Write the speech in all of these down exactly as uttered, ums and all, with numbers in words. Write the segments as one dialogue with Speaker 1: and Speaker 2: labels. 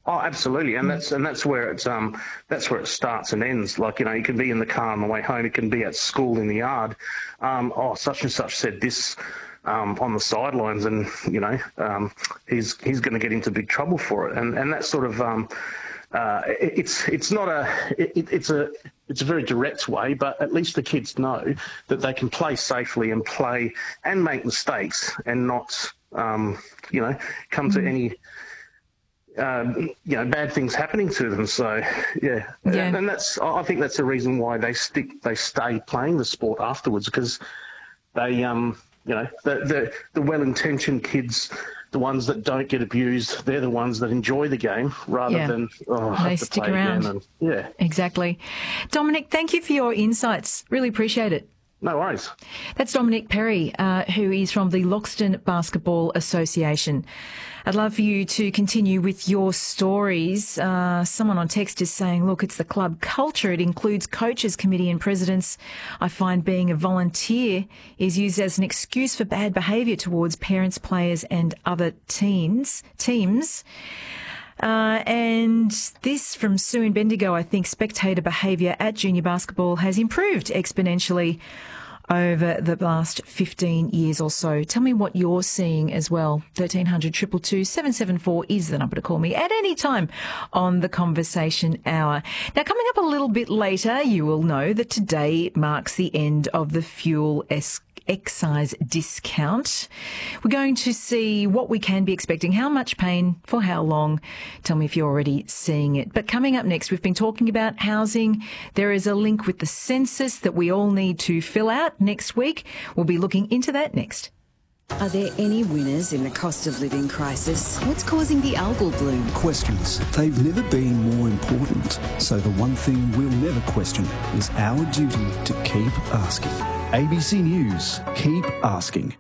Speaker 1: Oh, absolutely, and that's and that's where it's um that's where it starts and ends. Like, you know, you can be in the car on the way home, you can be at school in the yard. Um, oh, such and such said this um, on the sidelines, and you know, um, he's he's going to get into big trouble for it, and and that sort of um, uh, it, it's it's not a it, it's a it's a very direct way, but at least the kids know that they can play safely and play and make mistakes and not um, you know come to any. Um, you know, bad things happening to them. So, yeah. yeah, and that's I think that's the reason why they stick, they stay playing the sport afterwards, because they, um, you know, the the, the well-intentioned kids, the ones that don't get abused, they're the ones that enjoy the game rather yeah. than oh,
Speaker 2: they
Speaker 1: have to
Speaker 2: stick
Speaker 1: play
Speaker 2: around.
Speaker 1: Again. And, yeah,
Speaker 2: exactly. Dominic, thank you for your insights. Really appreciate it.
Speaker 1: No worries.
Speaker 2: That's Dominic Perry, uh, who is from the Loxton Basketball Association. I'd love for you to continue with your stories. Uh, someone on text is saying, look, it's the club culture. It includes coaches, committee and presidents. I find being a volunteer is used as an excuse for bad behaviour towards parents, players and other teens, teams. Uh, and this from Sue in Bendigo, I think spectator behaviour at junior basketball has improved exponentially over the last fifteen years or so. Tell me what you're seeing as well. thirteen hundred, two two two, seven seven four is the number to call me at any time on the Conversation Hour. Now, coming up a little bit later, you will know that today marks the end of the fuel es- excise discount. We're going to see what we can be expecting, how much pain, for how long. Tell me if you're already seeing it. But coming up next, we've been talking about housing. There is a link with the census that we all need to fill out next week. We'll be looking into that next.
Speaker 3: Are there any winners in the cost of living crisis? What's causing the algal bloom?
Speaker 4: Questions. They've never been more important. So the one thing we'll never question is our duty to keep asking. A B C News. Keep asking.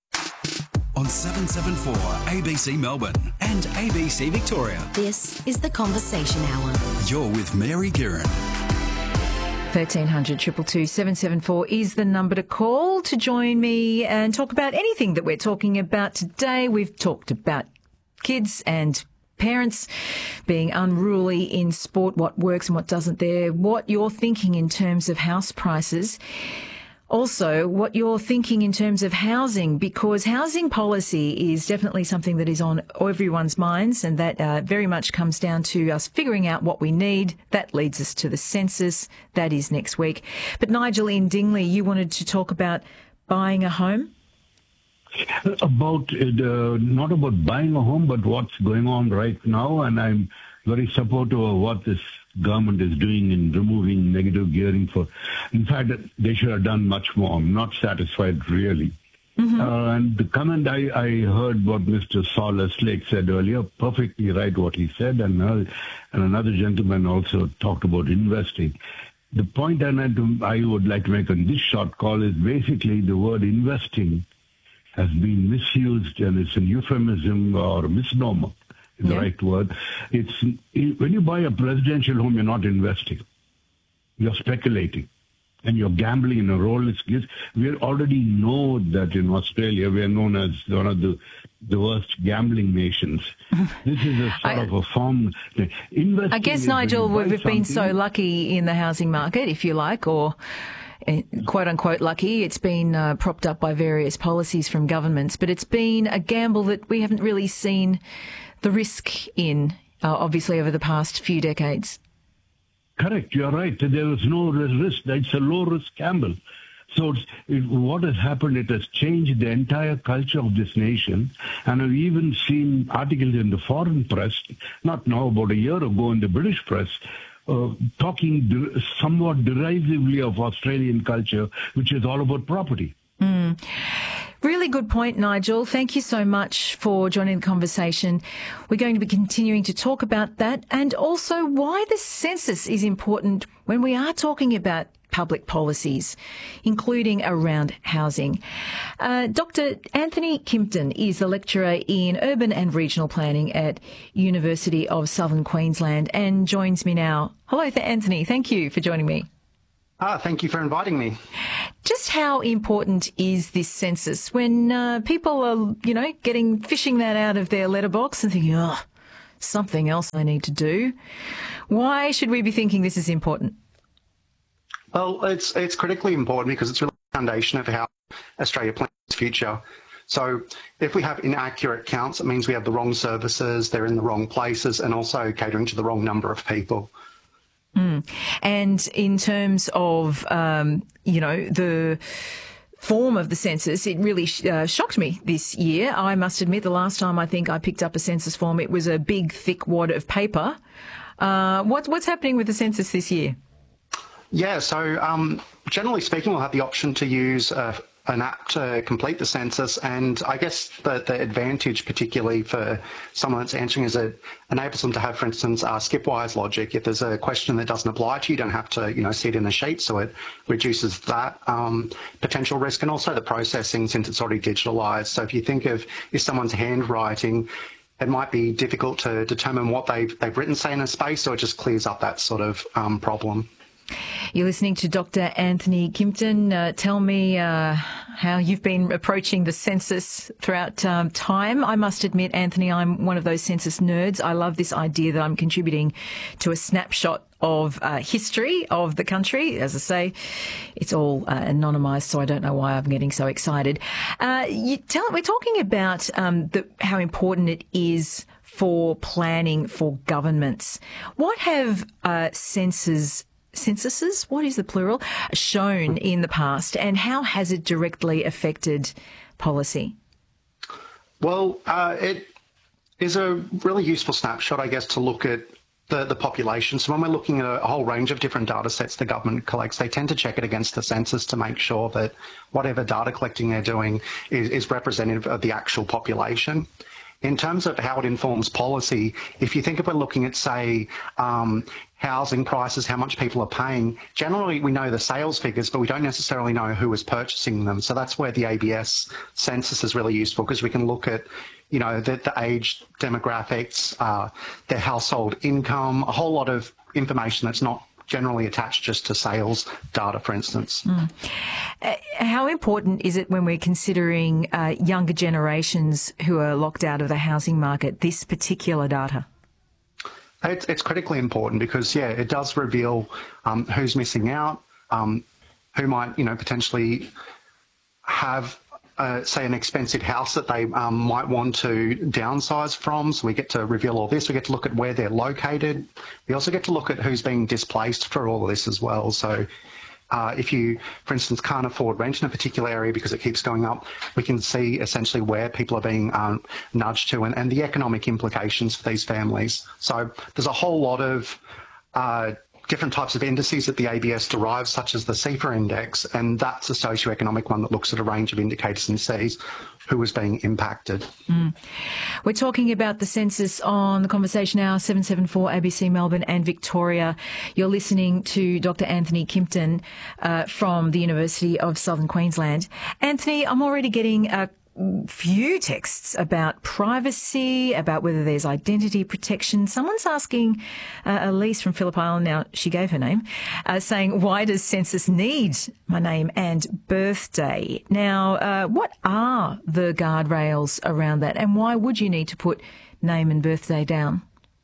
Speaker 5: On seven seven four A B C Melbourne and A B C Victoria.
Speaker 3: This is the Conversation Hour.
Speaker 5: You're with Mary Guerin.
Speaker 2: thirteen hundred, two two two, seven seven four is the number to call to join me and talk about anything that we're talking about today. We've talked about kids and parents being unruly in sport, what works and what doesn't there, what you're thinking in terms of house prices. Also, what you're thinking in terms of housing, because housing policy is definitely something that is on everyone's minds, and that uh, very much comes down to us figuring out what we need. That leads us to the census. That is next week. But Nigel in Dingley, you wanted to talk about buying a home?
Speaker 6: About uh, not about buying a home, but what's going on right now, and I'm very supportive of what this government is doing in removing negative gearing for. In fact, they should have done much more. I'm not satisfied, really. Mm-hmm. Uh, and the comment I, I heard what Mister Saul Eslake said earlier, perfectly right what he said, and, uh, and another gentleman also talked about investing. The point I, I would like to make on this short call is basically the word investing has been misused, and it's a euphemism or a misnomer. Is the yeah. right word. It's when you buy a presidential home, you're not investing. You're speculating. And you're gambling in a role. It's, we already know that in Australia, we are known as one of the, the worst gambling nations. This is a sort I, of a form.
Speaker 2: I guess, Nigel, we've been so lucky in the housing market, if you like, or quote unquote lucky. It's been uh, propped up by various policies from governments, but it's been a gamble that we haven't really seen the risk in, uh, obviously, over the past few decades.
Speaker 6: Correct. You're right. There is no risk. It's a low-risk gamble. So it's, it, what has happened, it has changed the entire culture of this nation. And I've even seen articles in the foreign press, not now, about a year ago in the British press, uh, talking der- somewhat derisively of Australian culture, which is all about property.
Speaker 2: Mm. Really good point, Nigel. Thank you so much for joining the conversation. We're going to be continuing to talk about that, and also why the census is important when we are talking about public policies, including around housing. Uh, Doctor Anthony Kimpton is a lecturer in urban and regional planning at University of Southern Queensland and joins me now. Hello, Anthony. Thank you for joining me.
Speaker 7: Ah, thank you for inviting me.
Speaker 2: Just how important is this census when uh, people are, you know, getting fishing that out of their letterbox and thinking, oh, something else I need to do. Why should we be thinking this is important?
Speaker 7: Well, it's it's critically important because it's really the foundation of how Australia plans its future. So if we have inaccurate counts, it means we have the wrong services, they're in the wrong places, and also catering to the wrong number of people.
Speaker 2: Mm. And in terms of, um, you know, the form of the census, it really sh- uh, shocked me this year. I must admit, the last time I think I picked up a census form, it was a big, thick wad of paper. Uh, what, what's happening with the census this year?
Speaker 7: Yeah, so um, generally speaking, we'll have the option to use uh, an app to complete the census, and I guess the, the advantage particularly for someone that's answering is it enables them to have, for instance, uh, skipwise logic. If there's a question that doesn't apply to you, you don't have to, you know, see it in a sheet, so it reduces that um, potential risk, and also the processing since it's already digitalised. So if you think of if someone's handwriting, it might be difficult to determine what they've, they've written, say, in a space, so it just clears up that sort of um, problem.
Speaker 2: You're listening to Doctor Anthony Kimpton. Uh, tell me uh, how you've been approaching the census throughout um, time. I must admit, Anthony, I'm one of those census nerds. I love this idea that I'm contributing to a snapshot of uh, history of the country. As I say, it's all uh, anonymised, so I don't know why I'm getting so excited. Uh, you tell, we're talking about um, the, how important it is for planning for governments. What have uh, census censuses, what is the plural, shown in the past, and how has it directly affected policy?
Speaker 7: Well, uh, it is a really useful snapshot, I guess, to look at the, the population. So when we're looking at a whole range of different data sets the government collects, they tend to check it against the census to make sure that whatever data collecting they're doing is, is representative of the actual population. In terms of how it informs policy, if you think if we're looking at, say, um, housing prices, how much people are paying, generally we know the sales figures, but we don't necessarily know who is purchasing them. So that's where the A B S census is really useful, because we can look at, you know, the, the age demographics, uh, their household income, a whole lot of information that's not generally attached just to sales data, for instance.
Speaker 2: Mm. Uh, how important is it when we're considering uh, younger generations who are locked out of the housing market, this particular data?
Speaker 7: It's, it's critically important because, yeah, it does reveal um, who's missing out, um, who might, you know, potentially have, uh, say, an expensive house that they um, might want to downsize from. So we get to reveal all this. We get to look at where they're located. We also get to look at who's being displaced for all of this as well. So uh, if you, for instance, can't afford rent in a particular area because it keeps going up, we can see essentially where people are being um, nudged to and, and the economic implications for these families. So there's a whole lot of uh, different types of indices that the A B S derives, such as the C F A index, and that's a socioeconomic one that looks at a range of indicators and sees who is being impacted.
Speaker 2: Mm. We're talking about the census on the Conversation Hour, seven seven four A B C Melbourne and Victoria. You're listening to Doctor Anthony Kimpton uh, from the University of Southern Queensland. Anthony, I'm already getting a few texts about privacy, about whether there's identity protection. Someone's asking, uh, Elise from Phillip Island, now she gave her name, uh, saying, why does census need my name and birthday? Now, uh, what are the guardrails around that, and why would you need to put name and birthday down?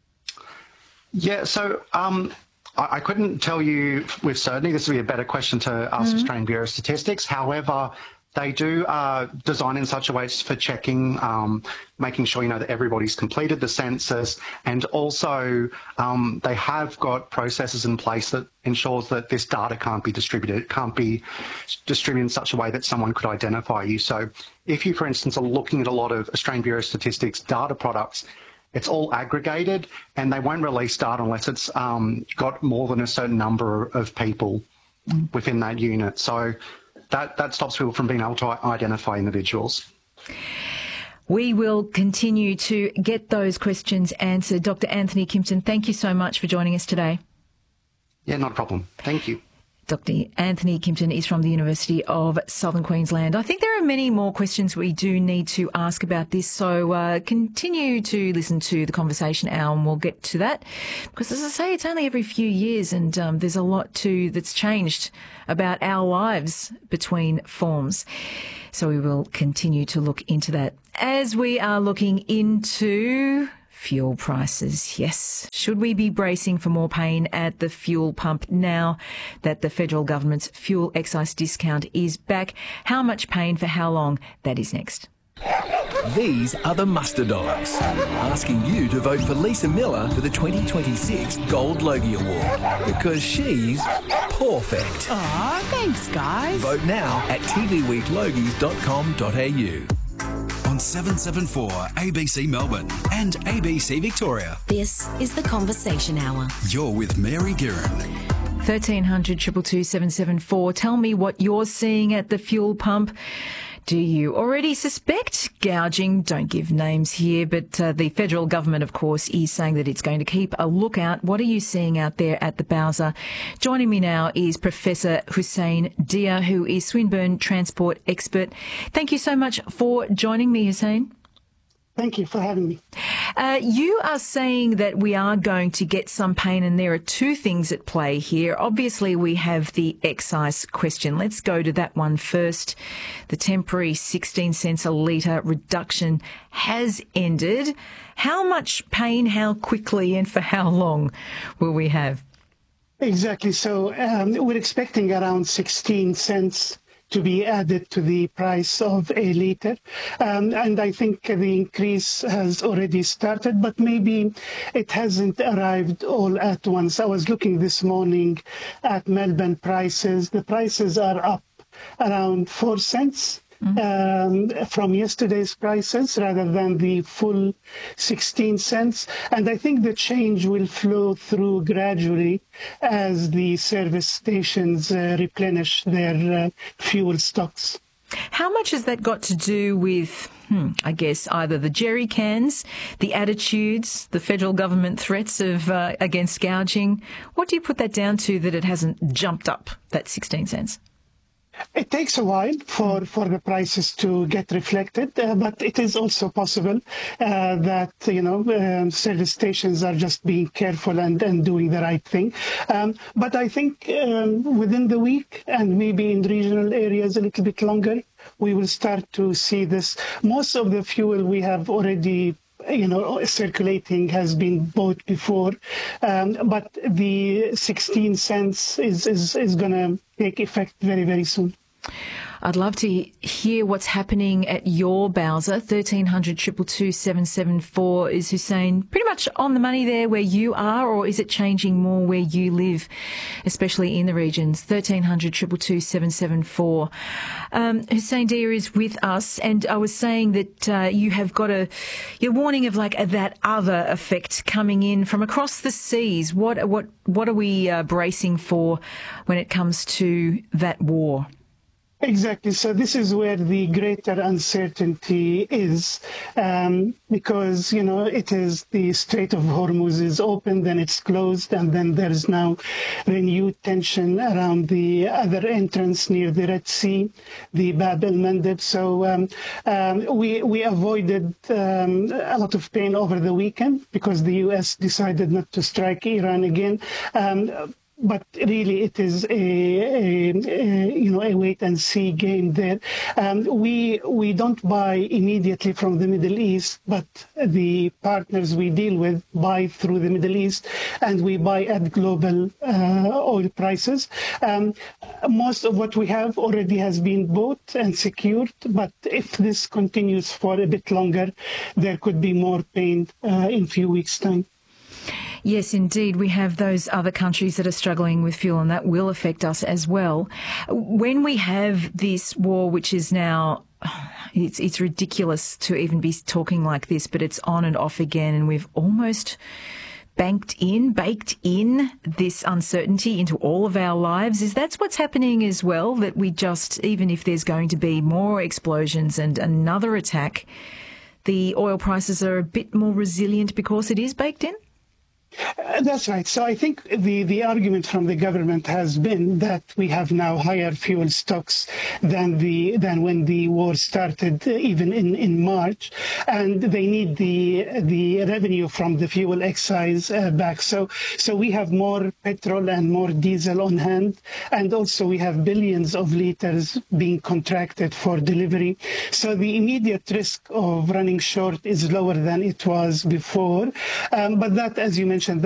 Speaker 7: Yeah, so um, I, I couldn't tell you with certainty. This would be a better question to ask mm-hmm. Australian Bureau of Statistics. However, they do uh, design in such a way for checking, um, making sure, you know, that everybody's completed the census, and also um, they have got processes in place that ensures that this data can't be distributed. It can't be distributed in such a way that someone could identify you. So if you, for instance, are looking at a lot of Australian Bureau of Statistics data products, it's all aggregated, and they won't release data unless it's um, got more than a certain number of people mm. within that unit. So That, that stops people from being able to identify individuals.
Speaker 2: We will continue to get those questions answered. Doctor Anthony Kimpton, thank you so much for joining us today.
Speaker 7: Yeah, not a problem. Thank you.
Speaker 2: Doctor Anthony Kimpton is from the University of Southern Queensland. I think there are many more questions we do need to ask about this, so uh, continue to listen to the Conversation Hour and we'll get to that. Because as I say, it's only every few years and um, there's a lot too that's changed about our lives between forms. So we will continue to look into that. As we are looking into Fuel prices, yes. Should we be bracing for more pain at the fuel pump now that the federal government's fuel excise discount is back? How much pain for how long? That is next.
Speaker 8: These are the Muster Dogs, asking you to vote for Lisa Miller for the twenty twenty-six Gold Logie Award, because she's perfect.
Speaker 3: Aw, thanks, guys.
Speaker 8: Vote now at t v week logies dot com dot a u.
Speaker 5: On seven seventy-four A B C Melbourne and A B C Victoria.
Speaker 3: This is the Conversation Hour.
Speaker 5: You're with Mary Guerin.
Speaker 2: thirteen hundred, two two two, seven seven four. Tell me what you're seeing at the fuel pump. Do you already suspect gouging? Don't give names here, but uh, the federal government, of course, is saying that it's going to keep a lookout. What are you seeing out there at the Bowser? Joining me now is Professor Hussein Dia, who is Swinburne transport expert. Thank you so much for joining me, Hussein.
Speaker 9: Thank you for having me.
Speaker 2: Uh, you are saying that we are going to get some pain, and there are two things at play here. Obviously, we have the excise question. Let's go to that one first. The temporary sixteen cents a litre reduction has ended. How much pain, how quickly, and for how long will we have?
Speaker 9: Exactly. So um, we're expecting around sixteen cents to be added to the price of a litre. Um, and I think the increase has already started, but maybe it hasn't arrived all at once. I was looking this morning at Melbourne prices. The prices are up around four cents. Mm-hmm. Um, from yesterday's prices rather than the full sixteen cents. And I think the change will flow through gradually as the service stations uh, replenish their uh, fuel stocks.
Speaker 2: How much has that got to do with, hmm, I guess, either the jerry cans, the attitudes, the federal government threats of uh, against gouging? What do you put that down to that it hasn't jumped up, that sixteen cents?
Speaker 9: It takes a while for, for the prices to get reflected, uh, but it is also possible uh, that, you know, um, service stations are just being careful and, and doing the right thing. Um, but I think um, within the week and maybe in regional areas a little bit longer, we will start to see this. Most of the fuel we have already you know, circulating has been bought before, um, but the sixteen cents is, is, is going to take effect very, very soon.
Speaker 2: I'd love to hear what's happening at your Bowser. thirteen hundred, two two two, seven seven four. Is Hussein pretty much on the money there where you are, or is it changing more where you live, especially in the regions? thirteen hundred, two two two, seven seven four. Um, Hussein Dia is with us, and I was saying that uh, you have got a, you're warning of like a, that other effect coming in from across the seas. What, what, what are we uh, bracing for when it comes to that war?
Speaker 9: Exactly. So this is where the greater uncertainty is, um, because, you know, it is the Strait of Hormuz is open, then it's closed, and then there's now renewed tension around the other entrance near the Red Sea, the Bab el-Mandeb. So um, um, we, we avoided um, a lot of pain over the weekend because the U S decided not to strike Iran again. Um, But really, it is a, a, a you know a wait and see game there. Um, we we don't buy immediately from the Middle East, but the partners we deal with buy through the Middle East, and we buy at global uh, oil prices. Um, most of what we have already has been bought and secured, but if this continues for a bit longer, there could be more pain uh, in a few weeks' time.
Speaker 2: Yes, indeed. We have those other countries that are struggling with fuel, and that will affect us as well. When we have this war, which is now, it's, it's ridiculous to even be talking like this, but it's on and off again, and we've almost banked in, baked in this uncertainty into all of our lives. Is that what's happening as well, that we just, even if there's going to be more explosions and another attack, the oil prices are a bit more resilient because it is baked in?
Speaker 9: Uh, That's right. So I think the, the argument from the government has been that we have now higher fuel stocks than the than when the war started, uh, even in, in March, and they need the the revenue from the fuel excise uh, back. So so we have more petrol and more diesel on hand, and also we have billions of liters being contracted for delivery. So the immediate risk of running short is lower than it was before. Um, but that, as you mentioned,